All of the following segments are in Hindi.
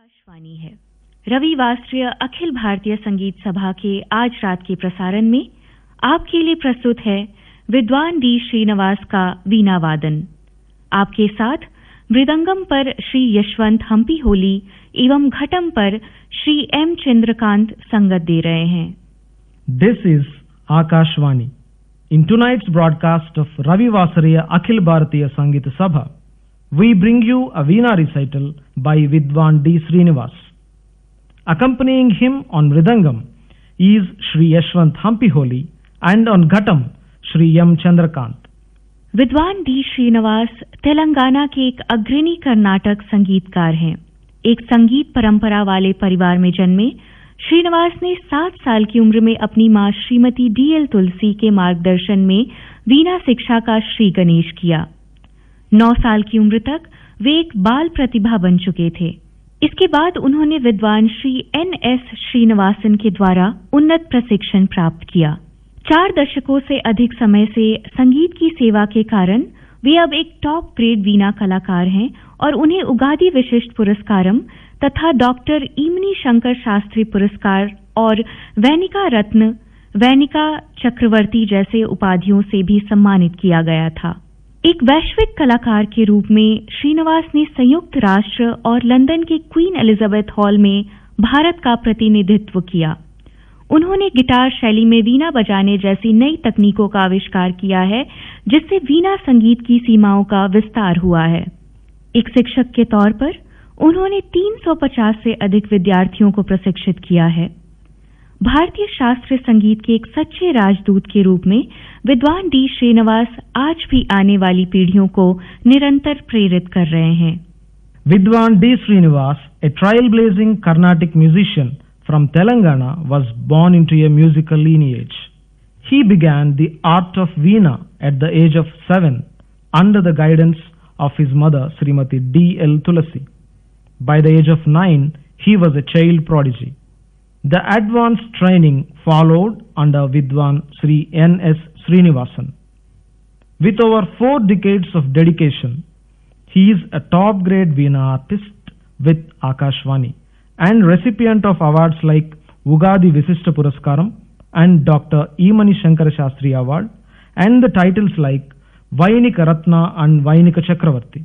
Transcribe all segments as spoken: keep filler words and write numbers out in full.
आकाशवाणी है। रवि वासरीय अखिल भारतीय संगीत सभा के आज रात के प्रसारण में आपके लिए प्रस्तुत है विद्वान डी श्रीनिवास का वीणा वादन। आपके साथ मृदंगम पर श्री यशवंत हम्पी होली एवं घटम पर श्री एम चंद्रकांत संगत दे रहे हैं। This is Akashvani. In tonight's broadcast of Ravi Vasariya Akhil Bharatiya Sangeet Sabha, we bring you a Veena recital by Vidwan D. Srinivas. Accompanying him on Mridangam is Shri Yashwant Hampi Holi and on Ghatam Shri M. Chandrakant. विद्वान डी श्रीनिवास तेलंगाना के एक अग्रणी कर्नाटक संगीतकार हैं। एक संगीत परंपरा वाले परिवार में जन्मे श्रीनिवास ने सात साल की उम्र में अपनी मां श्रीमती डी एल तुलसी के मार्गदर्शन में वीणा शिक्षा का श्री गणेश किया। नौ साल की उम्र तक वे एक बाल प्रतिभा बन चुके थे। इसके बाद उन्होंने विद्वान श्री एन एस श्रीनिवासन के द्वारा उन्नत प्रशिक्षण प्राप्त किया। चार दशकों से अधिक समय से संगीत की सेवा के कारण वे अब एक टॉप ग्रेड वीणा कलाकार हैं और उन्हें उगादि विशिष्ट पुरस्कारम तथा डॉक्टर ईमनी शंकर शास्त्री पुरस्कार और वैनिका रत्न, वैनिका चक्रवर्ती जैसे उपाधियों से भी सम्मानित किया गया था। एक वैश्विक कलाकार के रूप में श्रीनिवास ने संयुक्त राष्ट्र और लंदन के क्वीन एलिजाबेथ हॉल में भारत का प्रतिनिधित्व किया। उन्होंने गिटार शैली में वीणा बजाने जैसी नई तकनीकों का आविष्कार किया है, जिससे वीणा संगीत की सीमाओं का विस्तार हुआ है। एक शिक्षक के तौर पर उन्होंने तीन सौ पचास से अधिक विद्यार्थियों को प्रशिक्षित किया है। भारतीय शास्त्रीय संगीत के एक सच्चे राजदूत के रूप में विद्वान डी श्रीनिवास आज भी आने वाली पीढ़ियों को निरंतर प्रेरित कर रहे हैं। विद्वान D Srinivas, a trailblazing Carnatic musician from Telangana, was born into a musical lineage. He began the art of Veena at the age of seven under the guidance of his mother, Srimati D L Tulasi. By the age of nine, he was a child prodigy. The advanced training followed under Vidwan Sri N S Srinivasan. With over four decades of dedication, he is a top-grade Veena artist with Akashvani and recipient of awards like Ugadi Visishta Puraskaram and Doctor Emani Shankara Shastri Award and the titles like Vainika Ratna and Vainika Chakravarti.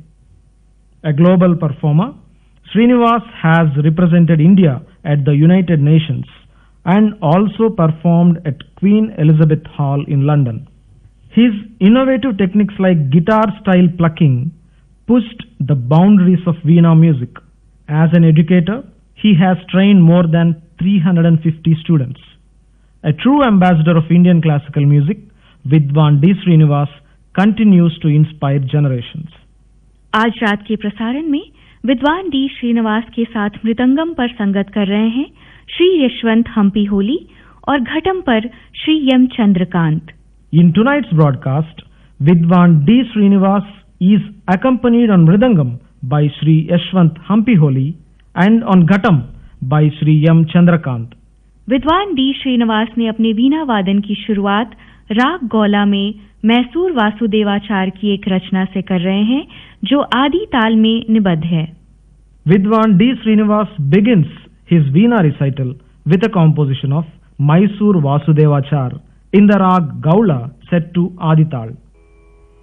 A global performer, Srinivas has represented India at the United Nations and also performed at Queen Elizabeth Hall in London. His innovative techniques like guitar style plucking pushed the boundaries of Veena music. As an educator, he has trained more than three hundred fifty students. A true ambassador of Indian classical music, Vidwan D. Srinivas continues to inspire generations. आज रात के प्रसारण में विद्वान डी श्रीनिवास के साथ मृदंगम पर संगत कर रहे हैं श्री यशवंत हम्पी होली और घटम पर Shri M Chandrakant. In tonight's broadcast, Vidwan D. Srinivas is accompanied on mridangam by Shri Yashwant Hampi Holi and on Ghatam by Shri M. Chandrakant. विद्वान डी श्रीनिवास ने अपने वीणा वादन की शुरुआत राग गौला में मैसूर वासुदेवाचार की एक रचना से कर रहे हैं, जो आदि ताल में निबद्ध है। Vidwan D. Srinivas begins his Veena recital with a composition of Mysore Vasudevachar in the rag Gaula set to Adi Tal.